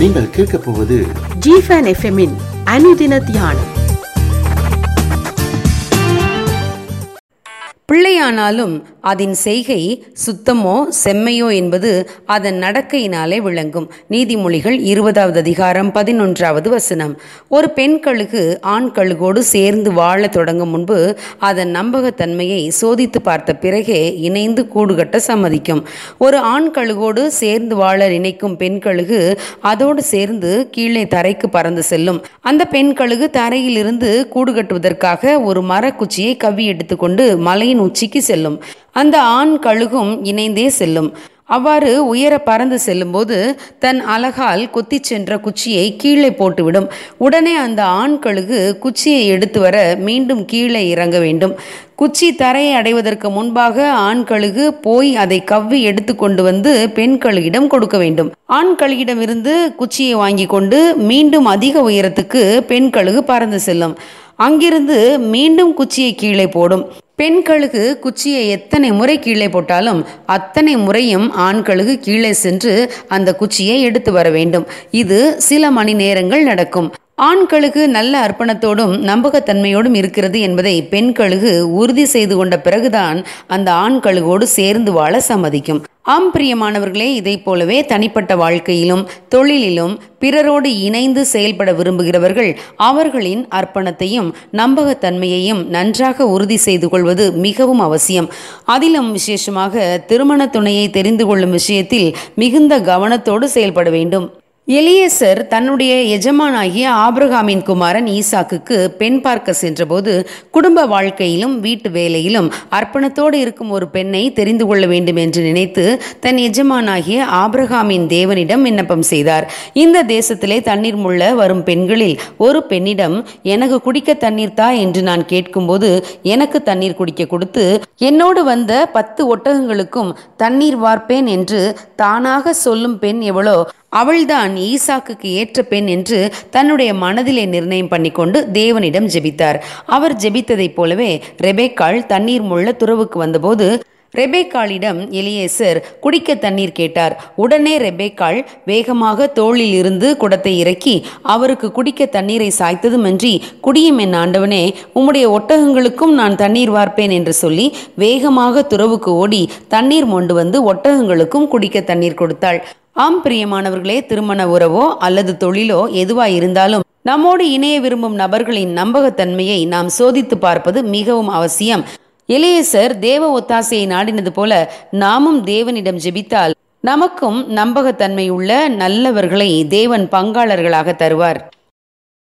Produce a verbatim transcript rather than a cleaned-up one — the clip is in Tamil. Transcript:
நீங்கள் கேட்கப் போவது ஜிஃபன் எஃப்எம்மின் அனுதின தியானம். பிள்ளையானாலும் அதன் செய்கை சுத்தமோ செம்மையோ என்பது அதன் நடக்கையினாலே விளங்கும். நீதிமொழிகள் இருபதாவது அதிகாரம் பதினொன்றாவது வசனம். ஒரு பெண் கழுகு ஆண் கழுகோடு சேர்ந்து வாழ தொடங்கும் முன்பு அதன் நம்பகத்தன்மையை சோதித்து பார்த்த பிறகே இணைந்து கூடுகட்ட சம்மதிக்கும். ஒரு ஆண் கழுகோடு சேர்ந்து வாழ நினைக்கும் பெண் கழுகு அதோடு சேர்ந்து கீழே தரைக்கு பறந்து செல்லும். அந்த பெண் கழுகு தரையில் இருந்து கூடு கட்டுவதற்காக ஒரு மரக்குச்சியை கவ்வி எடுத்துக்கொண்டு மலையின் உச்சிக்கு செல்லும். அந்த ஆண் கழுகும் இணைந்தே செல்லும். அவ்வாறு உயர பறந்து செல்லும்போது தன் அலகால் கொத்தி சென்ற குச்சியை கீழே போட்டுவிடும். உடனே அந்த ஆண் கழுகு குச்சியை எடுத்து வர மீண்டும் கீழே இறங்க வேண்டும். குச்சி தரையை அடைவதற்கு முன்பாக ஆண் கழுகு போய் அதை கவ்வி எடுத்து கொண்டு வந்து பெண் கழுகிடம் கொடுக்க வேண்டும். ஆண் கழுகிடம் இருந்து குச்சியை வாங்கி கொண்டு மீண்டும் அதிக உயரத்துக்கு பெண் கழுகு பறந்து செல்லும். அங்கிருந்து மீண்டும் குச்சியை கீழே போடும். பெண் கழுகு குச்சியை எத்தனை முறை கீழே போட்டாலும் அத்தனை முறையும் ஆண் கழுகு கீழே சென்று அந்த குச்சியை எடுத்து வர வேண்டும். இது சில மணி நேரங்கள் நடக்கும். ஆண் கழுகு நல்ல அர்ப்பணத்தோடும் நம்பகத்தன்மையோடும் இருக்கிறது என்பதை பெண் கழுகு உறுதி செய்து கொண்ட பிறகுதான் அந்த ஆண் கழுகோடு சேர்ந்து வாழ சம்மதிக்கும். ஆம் பிரியமானவர்களே, இதை போலவே தனிப்பட்ட வாழ்க்கையிலும் தொழிலிலும் பிறரோடு இணைந்து செயல்பட விரும்புகிறவர்கள் அவர்களின் அர்ப்பணத்தையும் நம்பகத்தன்மையையும் நன்றாக உறுதி செய்து கொள்வது மிகவும் அவசியம். அதிலும் விசேஷமாக திருமண துணையை தெரிந்து கொள்ளும் விஷயத்தில் மிகுந்த கவனத்தோடு செயல்பட வேண்டும். எலியேசர் தன்னுடைய எஜமானாகிய ஆபிரகாமின் குமாரன் ஈசாக்குக்கு பெண் பார்க்க சென்றபோது குடும்ப வாழ்க்கையிலும் வீட்டு வேலையிலும் அர்ப்பணத்தோடு இருக்கும் ஒரு பெண்ணை தெரிந்து கொள்ள வேண்டும் என்று நினைத்து தன் எஜமானாகிய ஆபிரகாமின் தேவனிடம் விண்ணப்பம் செய்தார். இந்த தேசத்திலே தண்ணீர் முள்ள வரும் பெண்களில் ஒரு பெண்ணிடம் எனக்கு குடிக்க தண்ணீர் தா என்று நான் கேட்கும்போது எனக்கு தண்ணீர் குடிக்க கொடுத்து என்னோடு வந்த பத்து ஒட்டகங்களுக்கும் தண்ணீர் வார்ப்பேன் என்று தானாக சொல்லும் பெண் எவளோ அவள்தான் ஈசாக்குக்கு ஏற்ற பெண் என்று தன்னுடைய மனதிலே நிர்ணயம் பண்ணிக்கொண்டு தேவனிடம் ஜெபித்தார். அவர் ஜெபித்ததைப் போலவே ரெபேக்காள் தண்ணீர் முள்ள துறவுக்கு வந்தபோது ரெபேக்காளிடம் எலியேசர் குடிக்க தண்ணீர் கேட்டார். உடனே ரெபேக்காள் வேகமாக தோளில் இருந்து குடத்தை இறக்கி அவருக்கு குடிக்க தண்ணீரை சாய்த்ததுமன்றி, குடியும் என் ஆண்டவனே, உம்முடைய ஒட்டகங்களுக்கும் நான் தண்ணீர் வார்ப்பேன் என்று சொல்லி வேகமாக துறவுக்கு ஓடி தண்ணீர் மொண்டு வந்து ஒட்டகங்களுக்கும் குடிக்க தண்ணீர் கொடுத்தாள். ஆம் பிரியமானவர்களே, திருமண உறவோ அல்லது தொழிலோ எதுவாய் இருந்தாலும் நம்மோடு இணைய விரும்பும் நபர்களின் நம்பகத்தன்மையை நாம் சோதித்து பார்ப்பது மிகவும் அவசியம். எலியேசர் தேவ ஒத்தாசையை நாடினது போல நாமும் தேவனிடம் ஜெபித்தால் நமக்கும் நம்பகத்தன்மை உள்ள நல்லவர்களை தேவன் பங்காளர்களாக தருவார்.